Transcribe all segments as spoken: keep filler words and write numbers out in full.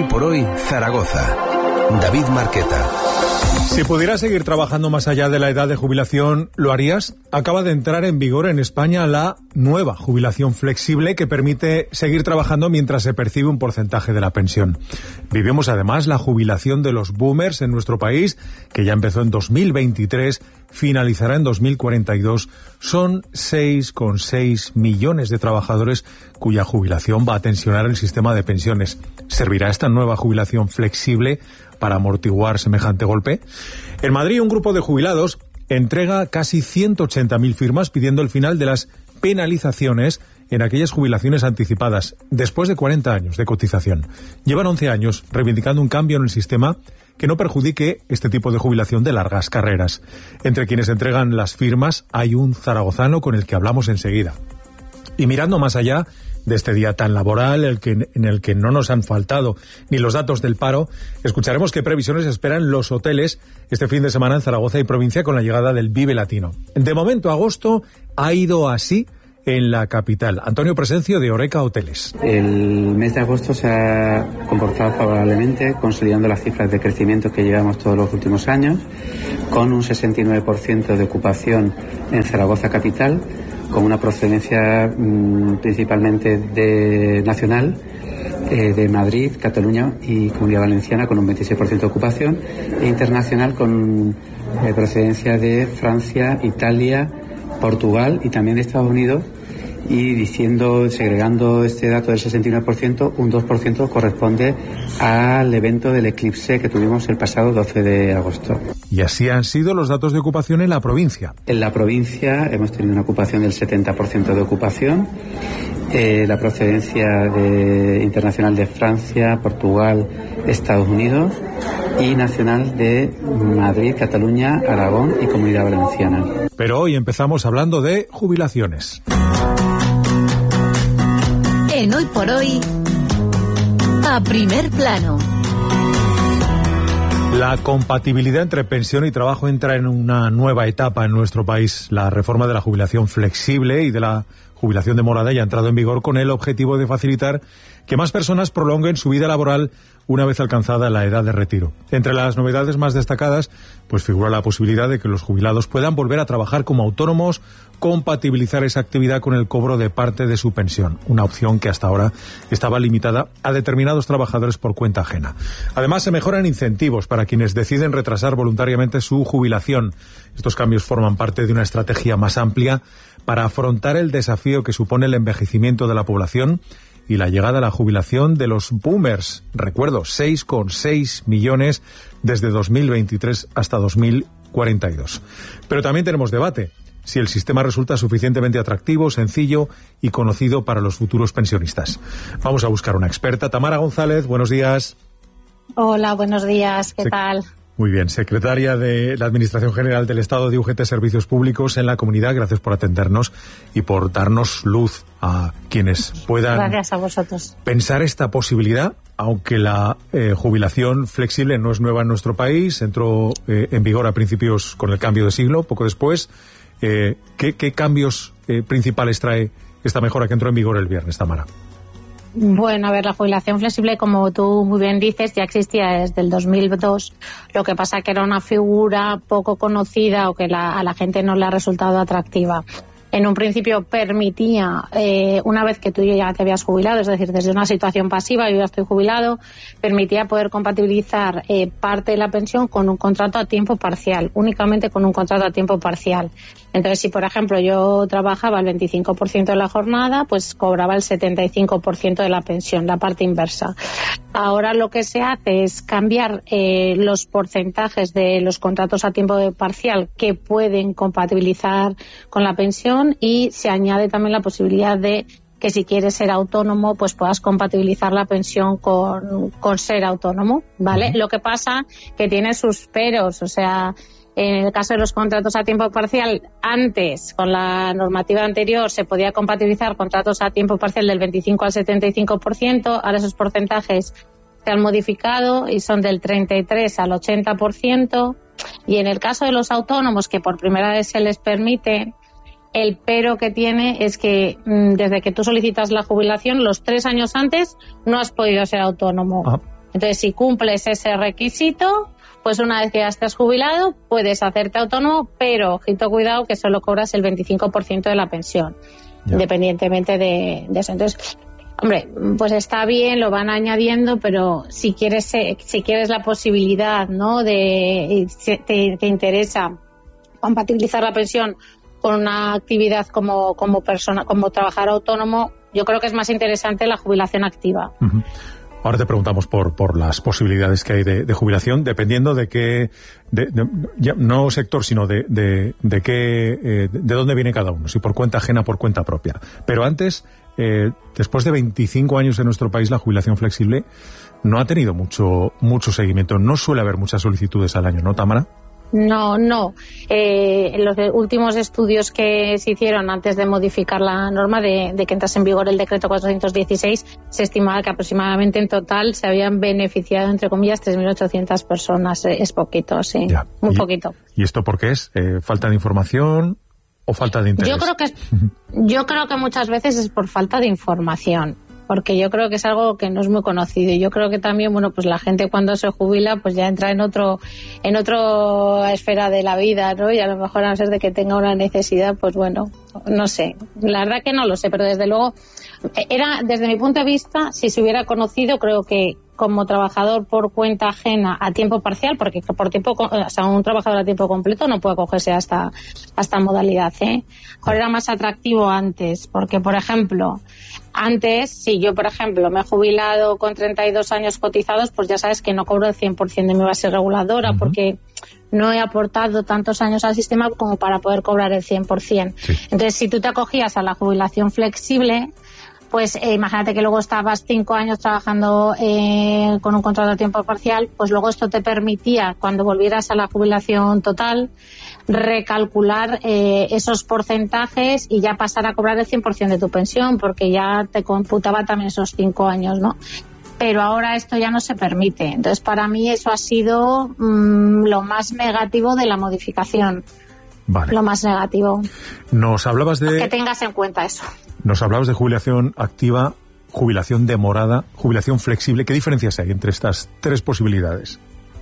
por Hoy, Zaragoza. David Marqueta. Si pudieras seguir trabajando más allá de la edad de jubilación, ¿lo harías? Acaba de entrar en vigor en España la nueva jubilación flexible que permite seguir trabajando mientras se percibe un porcentaje de la pensión. Vivimos además la jubilación de los boomers en nuestro país, que ya empezó en dos mil veintitrés, finalizará en dos mil cuarenta y dos. Son seis coma seis millones de trabajadores cuya jubilación va a tensionar el sistema de pensiones. ¿Servirá esta nueva jubilación flexible para amortiguar semejante golpe? En Madrid, un grupo de jubilados entrega casi ciento ochenta mil firmas pidiendo el final de las penalizaciones en aquellas jubilaciones anticipadas después de cuarenta años de cotización. Llevan once años reivindicando un cambio en el sistema que no perjudique este tipo de jubilación de largas carreras. Entre quienes entregan las firmas hay un zaragozano con el que hablamos enseguida. Y mirando más allá de este día tan laboral, el que, en el que no nos han faltado ni los datos del paro, escucharemos qué previsiones esperan los hoteles este fin de semana en Zaragoza y provincia con la llegada del Vive Latino. De momento, agosto ha ido así en la capital. Antonio Presencio, de Oreca Hoteles. El mes de agosto se ha comportado favorablemente, consolidando las cifras de crecimiento que llevamos todos los últimos años, con un sesenta y nueve por ciento de ocupación en Zaragoza capital, con una procedencia mmm, principalmente de nacional, eh, de Madrid, Cataluña y Comunidad Valenciana, con un veintiséis por ciento de ocupación, e internacional con eh, procedencia de Francia, Italia, Portugal y también de Estados Unidos. Y diciendo, segregando este dato del sesenta y nueve por ciento, un dos por ciento corresponde al evento del eclipse que tuvimos el pasado doce de agosto. Y así han sido los datos de ocupación en la provincia. En la provincia hemos tenido una ocupación del setenta por ciento de ocupación. Eh, la procedencia de, internacional de Francia, Portugal, Estados Unidos, y nacional de Madrid, Cataluña, Aragón y Comunidad Valenciana. Pero hoy empezamos hablando de jubilaciones. En Hoy por Hoy, a primer plano. La compatibilidad entre pensión y trabajo entra en una nueva etapa en nuestro país. La reforma de la jubilación flexible y de la jubilación demorada ya ha entrado en vigor con el objetivo de facilitar que más personas prolonguen su vida laboral una vez alcanzada la edad de retiro. Entre las novedades más destacadas, pues figura la posibilidad de que los jubilados puedan volver a trabajar como autónomos, compatibilizar esa actividad con el cobro de parte de su pensión, una opción que hasta ahora estaba limitada a determinados trabajadores por cuenta ajena. Además, se mejoran incentivos para quienes deciden retrasar voluntariamente su jubilación. Estos cambios forman parte de una estrategia más amplia para afrontar el desafío que supone el envejecimiento de la población y la llegada a la jubilación de los boomers. Recuerdo, seis coma seis millones desde dos mil veintitrés hasta dos mil cuarenta y dos. Pero también tenemos debate si el sistema resulta suficientemente atractivo, sencillo y conocido para los futuros pensionistas. Vamos a buscar una experta. Tamara González, buenos días. Hola, buenos días. ¿Qué Se- tal? Muy bien, secretaria de la Administración General del Estado de U G T Servicios Públicos en la comunidad. Gracias por atendernos y por darnos luz a quienes puedan Gracias a vosotros. pensar esta posibilidad, aunque la eh, jubilación flexible no es nueva en nuestro país, entró eh, en vigor a principios con el cambio de siglo, poco después. Eh, ¿qué, ¿Qué cambios eh, principales trae esta mejora que entró en vigor el viernes, Tamara? Bueno, a ver, la jubilación flexible, como tú muy bien dices, ya existía desde el dos mil dos. Lo que pasa que era una figura poco conocida o que la, a la gente no le ha resultado atractiva. En un principio permitía, eh, una vez que tú ya te habías jubilado, es decir, desde una situación pasiva, yo ya estoy jubilado, permitía poder compatibilizar eh, parte de la pensión con un contrato a tiempo parcial, únicamente con un contrato a tiempo parcial. Entonces, si por ejemplo yo trabajaba el veinticinco por ciento de la jornada, pues cobraba el setenta y cinco por ciento de la pensión, la parte inversa. Ahora lo que se hace es cambiar eh, los porcentajes de los contratos a tiempo parcial que pueden compatibilizar con la pensión, y se añade también la posibilidad de que si quieres ser autónomo, pues puedas compatibilizar la pensión con, con ser autónomo, ¿vale? Uh-huh. Lo que pasa que tiene sus peros, o sea, en el caso de los contratos a tiempo parcial, antes, con la normativa anterior, se podía compatibilizar contratos a tiempo parcial del veinticinco al setenta y cinco por ciento, ahora esos porcentajes se han modificado y son del treinta y tres al ochenta por ciento, y en el caso de los autónomos, que por primera vez se les permite, el pero que tiene es que mmm, desde que tú solicitas la jubilación, los tres años antes no has podido ser autónomo. Ah. Entonces, si cumples ese requisito, pues una vez que ya estés jubilado, puedes hacerte autónomo, pero, ojito, cuidado, que solo cobras el veinticinco por ciento de la pensión, ya. independientemente de, de eso. Entonces, hombre, pues está bien, lo van añadiendo, pero si quieres si quieres la posibilidad, ¿no?, de si te, te interesa compatibilizar la pensión con una actividad como como persona, como trabajador autónomo, yo creo que es más interesante la jubilación activa. Uh-huh. Ahora te preguntamos por por las posibilidades que hay de, de jubilación, dependiendo de qué, de, de, ya, no sector, sino de de, de qué, eh, de dónde viene cada uno, si por cuenta ajena o por cuenta propia. Pero antes, eh, después de veinticinco años en nuestro país, la jubilación flexible no ha tenido mucho mucho seguimiento. No suele haber muchas solicitudes al año, ¿no, Tamara? No, no. Eh, en los últimos estudios que se hicieron antes de modificar la norma, de, de que entrase en vigor el decreto cuatrocientos dieciséis, se estimaba que aproximadamente en total se habían beneficiado, entre comillas, tres mil ochocientas personas. Es poquito, sí. Ya. Muy ¿Y, poquito. ¿Y esto por qué es? Eh, ¿Falta de información o falta de interés? Yo creo que es, yo creo que muchas veces es por falta de información, porque yo creo que es algo que no es muy conocido. Y yo creo que también, bueno, pues la gente cuando se jubila, pues ya entra en otro, en otra esfera de la vida, ¿no? Y a lo mejor, a no ser de que tenga una necesidad, pues bueno, no sé. La verdad que no lo sé, pero desde luego, era, desde mi punto de vista, si se hubiera conocido, creo que como trabajador por cuenta ajena a tiempo parcial, porque por tiempo, o sea, un trabajador a tiempo completo no puede acogerse a esta, a esta modalidad, ¿eh? Ahora era más atractivo antes, porque, por ejemplo, antes, si yo, por ejemplo, me he jubilado con treinta y dos años cotizados, pues ya sabes que no cobro el cien por ciento de mi base reguladora, uh-huh. porque no he aportado tantos años al sistema como para poder cobrar el cien por ciento. Sí. Entonces, si tú te acogías a la jubilación flexible, pues eh, imagínate que luego estabas cinco años trabajando eh, con un contrato a tiempo parcial, pues luego esto te permitía, cuando volvieras a la jubilación total, recalcular eh, esos porcentajes y ya pasar a cobrar el cien por ciento de tu pensión, porque ya te computaba también esos cinco años, ¿no? Pero ahora esto ya no se permite. Entonces, para mí eso ha sido mmm, lo más negativo de la modificación. Vale. Lo más negativo. Nos hablabas de... Que tengas en cuenta eso. Nos hablabas de jubilación activa, jubilación demorada, jubilación flexible. ¿Qué diferencias hay entre estas tres posibilidades?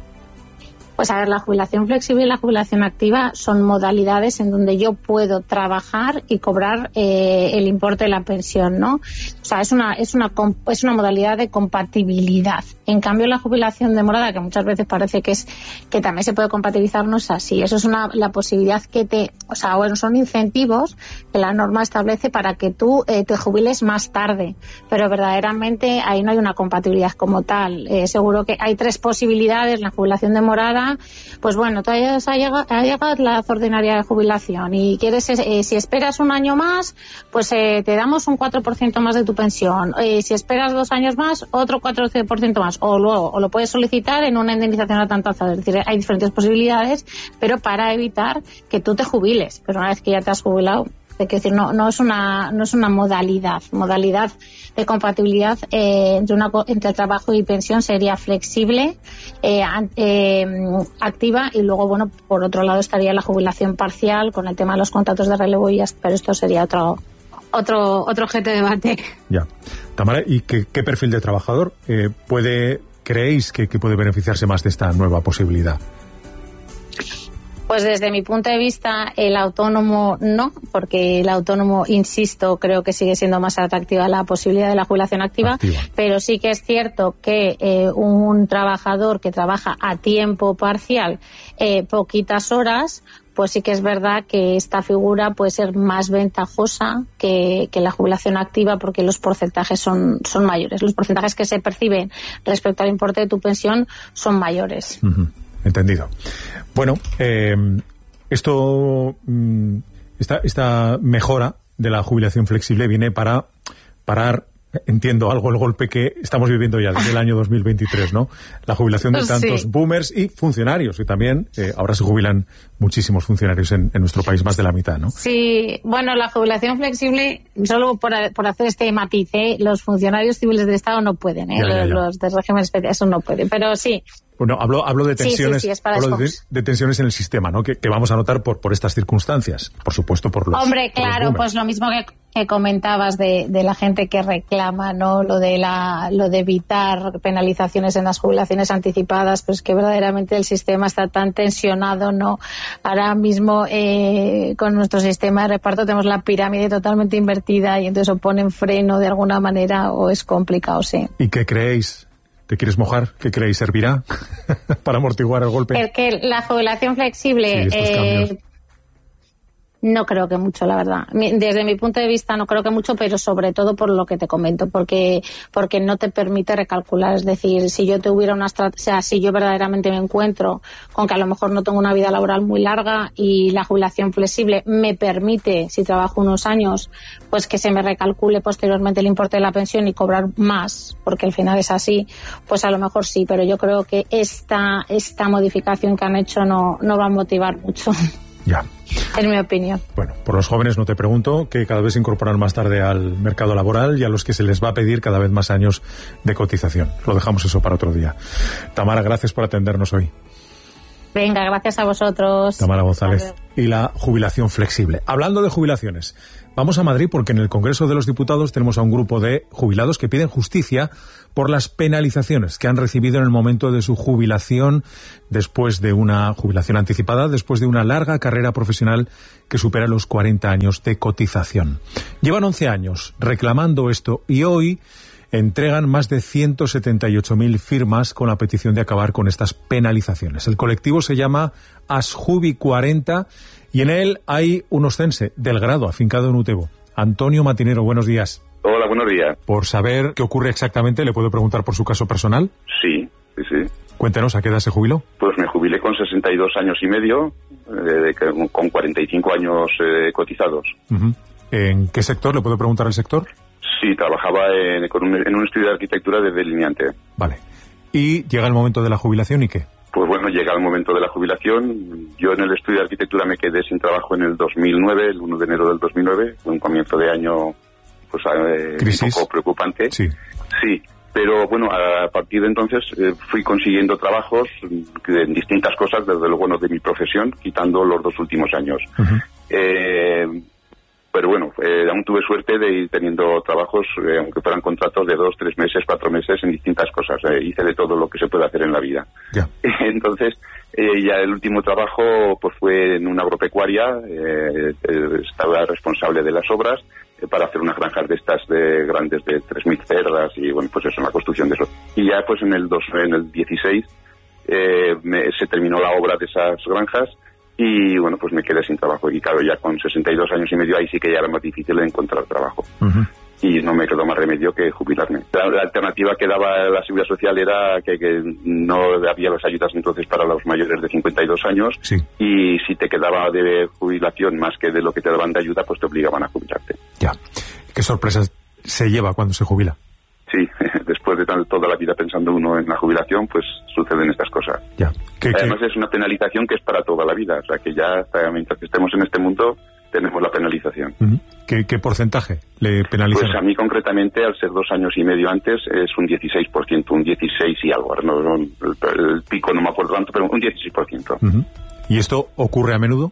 Pues a ver, la jubilación flexible y la jubilación activa son modalidades en donde yo puedo trabajar y cobrar eh, el importe de la pensión, ¿no? O sea, es una es una es una modalidad de compatibilidad. En cambio, la jubilación demorada, que muchas veces parece que es que también se puede compatibilizar, no es así. Eso es una la posibilidad que te, o sea, bueno, son incentivos que la norma establece para que tú eh, te jubiles más tarde, pero verdaderamente ahí no hay una compatibilidad como tal. Eh, seguro que hay tres posibilidades. La jubilación demorada, pues bueno, tú has llegado, ha llegado la edad ordinaria de jubilación y quieres, eh, si esperas un año más, pues eh, te damos un cuatro por ciento más de tu pensión. Eh, si esperas dos años más, otro cuatro por ciento más. O luego, o lo puedes solicitar en una indemnización a tanto alza. Es decir, hay diferentes posibilidades, pero para evitar que tú te jubiles. Pero una vez que ya te has jubilado, es decir, no, no es una, no es una modalidad. Modalidad de compatibilidad eh, entre, una, entre trabajo y pensión sería flexible, eh, eh, activa, y luego, bueno, por otro lado estaría la jubilación parcial con el tema de los contratos de relevo, y pero esto sería otro otro otro objeto de debate. Ya. Tamara, ¿y qué, qué perfil de trabajador eh, puede creéis que, que puede beneficiarse más de esta nueva posibilidad? Pues desde mi punto de vista, el autónomo no, porque el autónomo, insisto, creo que sigue siendo más atractiva la posibilidad de la jubilación activa, activa. Pero sí que es cierto que eh, un trabajador que trabaja a tiempo parcial, eh, poquitas horas, pues sí que es verdad que esta figura puede ser más ventajosa que, que la jubilación activa, porque los porcentajes son, son mayores. Los porcentajes que se perciben respecto al importe de tu pensión son mayores. Uh-huh. Entendido. Bueno, eh, esto, esta, esta mejora de la jubilación flexible viene para parar, entiendo, algo el golpe que estamos viviendo ya desde el año dos mil veintitrés, ¿no? La jubilación de tantos sí. boomers y funcionarios, y también eh, ahora se jubilan muchísimos funcionarios en, en nuestro país, más de la mitad, ¿no? Sí, bueno, la jubilación flexible, solo por, por hacer este matiz, ¿eh? Los funcionarios civiles del Estado no pueden, ¿eh? Ya, ya, ya. Los de régimen especial, eso no pueden, pero sí. Bueno, hablo, hablo de tensiones, sí, sí, sí, es para hablo de, de tensiones en el sistema, ¿no? Que, que vamos a notar por, por estas circunstancias, por supuesto por los. Hombre, claro, pues lo mismo que, que comentabas de, de la gente que reclama, ¿no? Lo de la, lo de evitar penalizaciones en las jubilaciones anticipadas, pues que verdaderamente el sistema está tan tensionado, ¿no? Ahora mismo eh, con nuestro sistema de reparto tenemos la pirámide totalmente invertida y entonces o ponen freno de alguna manera o es complicado, sí. ¿Y qué creéis? ¿Te quieres mojar? ¿Qué creéis? ¿Servirá para amortiguar el golpe? El que la jubilación flexible... Sí, eh, no creo que mucho, la verdad. Desde mi punto de vista no creo que mucho, pero sobre todo por lo que te comento, porque porque no te permite recalcular. Es decir, si yo tuviera una estrategia, o sea, si yo verdaderamente me encuentro con que a lo mejor no tengo una vida laboral muy larga y la jubilación flexible me permite, si trabajo unos años, pues que se me recalcule posteriormente el importe de la pensión y cobrar más, porque al final es así, pues a lo mejor sí, pero yo creo que esta esta modificación que han hecho no, no va a motivar mucho. Ya. Es mi opinión. Bueno, por los jóvenes no te pregunto, que cada vez se incorporan más tarde al mercado laboral y a los que se les va a pedir cada vez más años de cotización. Lo dejamos eso para otro día. Tamara, gracias por atendernos hoy. Venga, gracias a vosotros. Tamara González. Y la jubilación flexible. Hablando de jubilaciones, vamos a Madrid porque en el Congreso de los Diputados tenemos a un grupo de jubilados que piden justicia por las penalizaciones que han recibido en el momento de su jubilación después de una jubilación anticipada, después de una larga carrera profesional que supera los cuarenta años de cotización. Llevan once años reclamando esto y hoy entregan más de ciento setenta y ocho mil firmas con la petición de acabar con estas penalizaciones. El colectivo se llama Asjubi cuarenta y en él hay un oscense del grado afincado en Utebo. Antonio Matinero, buenos días. Hola, buenos días. Por saber qué ocurre exactamente, ¿le puedo preguntar por su caso personal? Sí, sí, sí. Cuéntenos, ¿a qué edad se jubiló? Pues me jubilé con sesenta y dos años y medio, eh, con cuarenta y cinco años eh, cotizados. Uh-huh. ¿En qué sector? ¿Le puedo preguntar el sector? Sí, trabajaba en, con un, en un estudio de arquitectura de delineante. Vale. ¿Y llega el momento de la jubilación y qué? Pues bueno, llega el momento de la jubilación. Yo en el estudio de arquitectura me quedé sin trabajo en el dos mil nueve, el uno de enero del dos mil nueve, un comienzo de año pues eh, un poco preocupante. Sí. Sí, pero bueno, a partir de entonces eh, fui consiguiendo trabajos en distintas cosas, desde lo bueno de mi profesión, quitando los dos últimos años. Uh-huh. Eh... Pero bueno, eh, aún tuve suerte de ir teniendo trabajos, eh, aunque fueran contratos de dos, tres meses, cuatro meses, en distintas cosas. Eh, hice de todo lo que se puede hacer en la vida. Yeah. Entonces, eh, ya el último trabajo pues fue en una agropecuaria. Eh, eh, estaba responsable de las obras eh, para hacer unas granjas de estas de grandes de tres mil cerdas y bueno, pues eso, en la construcción de eso. Y ya pues en el, dos, en el dieciséis eh, me, se terminó la obra de esas granjas. Y bueno, pues me quedé sin trabajo. Y claro, ya con sesenta y dos años y medio, ahí sí que ya era más difícil de encontrar trabajo. Uh-huh. Y no me quedó más remedio que jubilarme. La, la alternativa que daba la Seguridad Social era que, que no había las ayudas entonces para los mayores de cincuenta y dos años. Sí. Y si te quedaba de jubilación más que de lo que te daban de ayuda, pues te obligaban a jubilarte. Ya. ¿Qué sorpresas se lleva cuando se jubila? Sí, después de toda la vida pensando uno en la jubilación, pues suceden estas cosas. Ya. ¿Qué, Además qué? Es una penalización que es para toda la vida, o sea que ya hasta mientras que estemos en este mundo tenemos la penalización. Uh-huh. ¿Qué, ¿Qué porcentaje le penalizan? Pues a mí concretamente, al ser dos años y medio antes, es un dieciséis por ciento, un dieciséis y algo, no, no, el, el pico no me acuerdo tanto, pero un dieciséis por ciento. Uh-huh. ¿Y esto ocurre a menudo?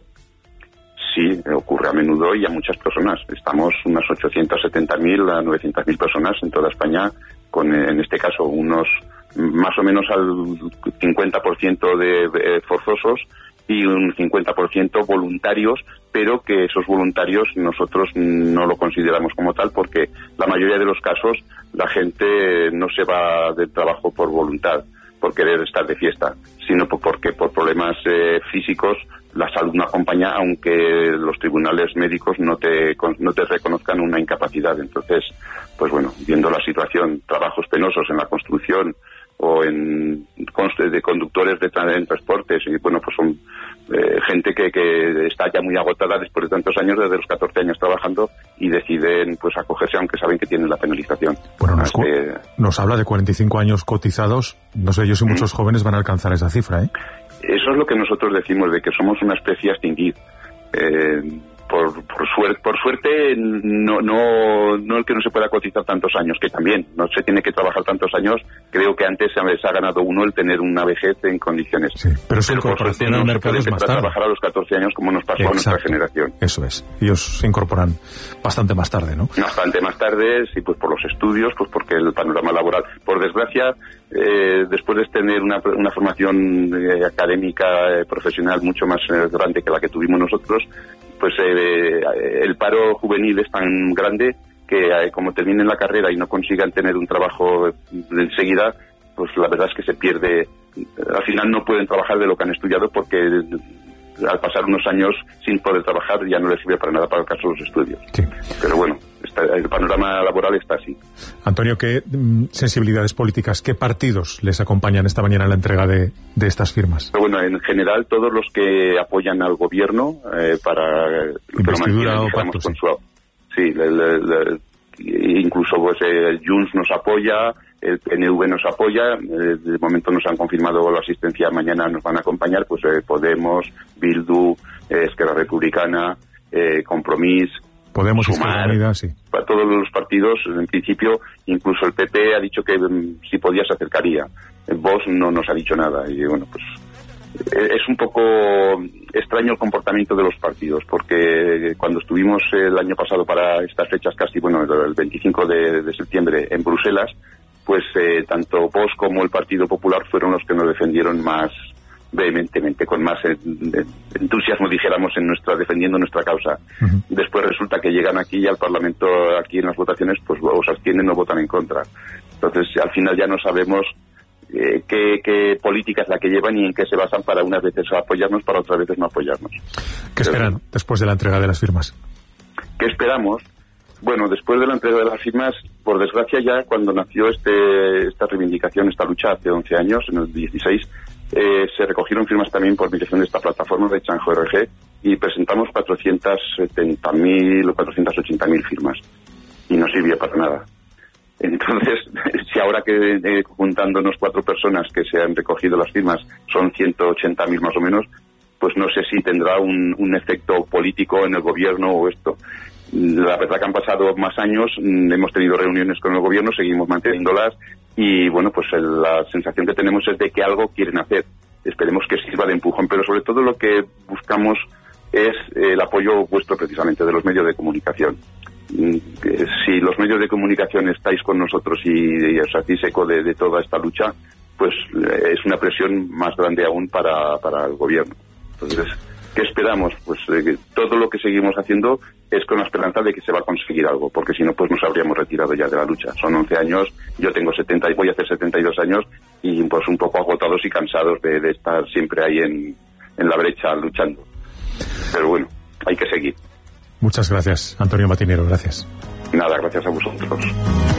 Sí, ocurre a menudo y a muchas personas. Estamos unas ochocientas setenta mil a novecientas mil personas en toda España, con en este caso unos más o menos al cincuenta por ciento de eh, forzosos y un cincuenta por ciento voluntarios, pero que esos voluntarios nosotros no lo consideramos como tal porque la mayoría de los casos la gente no se va del trabajo por voluntad, por querer estar de fiesta, sino porque por problemas eh, físicos la salud no acompaña, aunque los tribunales médicos no te no te reconozcan una incapacidad. Entonces, pues bueno, viendo la situación, trabajos penosos en la construcción o en de conductores de en transportes, y bueno, pues son eh, gente que, que está ya muy agotada después de tantos años, desde los catorce años trabajando, y deciden pues acogerse aunque saben que tienen la penalización. Bueno, nos, este, nos habla de cuarenta y cinco años cotizados, no sé yo si muchos ¿Mm? jóvenes van a alcanzar esa cifra, ¿eh? Eso es lo que nosotros decimos, de que somos una especie a extinguir. Eh, por, por suerte, por suerte no, no, no el que no se pueda cotizar tantos años, que también no se tiene que trabajar tantos años. Creo que antes se ha, se ha ganado uno el tener una vejez en condiciones. Sí, pero su incorporación al mercado es más tarde. Trabajar a los catorce años como nos pasó Exacto. a nuestra generación. Eso es. Ellos se incorporan bastante más tarde, ¿no? Bastante más tarde, sí, pues por los estudios, pues porque el panorama laboral, por desgracia, eh, después de tener una, una formación eh, académica, eh, profesional mucho más eh, grande que la que tuvimos nosotros, pues eh, el paro juvenil es tan grande que eh, como terminen la carrera y no consigan tener un trabajo enseguida, pues la verdad es que se pierde. Al final no pueden trabajar de lo que han estudiado porque al pasar unos años sin poder trabajar ya no les sirve para nada para el caso de los estudios. Sí. Pero bueno, está, el panorama laboral está así. Antonio, ¿qué mm, sensibilidades políticas, qué partidos les acompañan esta mañana en la entrega de, de estas firmas? Pero bueno, en general todos los que apoyan al gobierno eh, para que lo mantienen, o pacto, con su, sí, le, le, le, incluso pues el Junts nos apoya, el P N V nos apoya, eh, de momento nos han confirmado la asistencia, mañana nos van a acompañar pues eh, Podemos, Bildu, eh, Esquerra Republicana, eh, Compromís, Podemos, Sumar, Izquierda Unida, sí. Para todos los partidos, en principio, incluso el P P ha dicho que um, si podía se acercaría. El Vox no nos ha dicho nada y bueno, pues es un poco extraño el comportamiento de los partidos, porque cuando estuvimos el año pasado para estas fechas casi, bueno, el veinticinco de, de septiembre en Bruselas, pues eh, tanto Vox como el Partido Popular fueron los que nos defendieron más vehementemente, con más entusiasmo, dijéramos, en nuestra defendiendo nuestra causa. Uh-huh. Después resulta que llegan aquí y al Parlamento, aquí en las votaciones, pues o se abstienen o votan en contra. Entonces, al final ya no sabemos Eh, qué, qué política es la que llevan y en qué se basan para unas veces apoyarnos, para otras veces no apoyarnos. ¿Qué esperan Pero, después de la entrega de las firmas? ¿Qué esperamos? Bueno, después de la entrega de las firmas, por desgracia ya cuando nació este esta reivindicación, esta lucha hace once años, en el dieciséis, eh, se recogieron firmas también por mediación de esta plataforma de Chanjo R G y presentamos cuatrocientas setenta mil o cuatrocientas ochenta mil firmas y no sirvió para nada. Entonces, si ahora que eh, juntándonos cuatro personas que se han recogido las firmas son ciento ochenta mil más o menos, pues no sé si tendrá un, un efecto político en el gobierno o esto. La verdad que han pasado más años, hemos tenido reuniones con el gobierno, seguimos manteniéndolas y bueno, pues el, la sensación que tenemos es de que algo quieren hacer. Esperemos que sirva de empujón, pero sobre todo lo que buscamos es el apoyo vuestro precisamente de los medios de comunicación. Si los medios de comunicación estáis con nosotros y, y os hacéis eco de, de toda esta lucha, pues es una presión más grande aún para, para el gobierno. Entonces, ¿qué esperamos? Pues eh, todo lo que seguimos haciendo es con la esperanza de que se va a conseguir algo, porque si no, pues nos habríamos retirado ya de la lucha. Son once años, yo tengo setenta y voy a hacer setenta y dos años y pues un poco agotados y cansados de, de estar siempre ahí en, en la brecha luchando. Pero bueno, hay que seguir. Muchas gracias, Antonio Matinero, gracias. Nada, gracias a vosotros.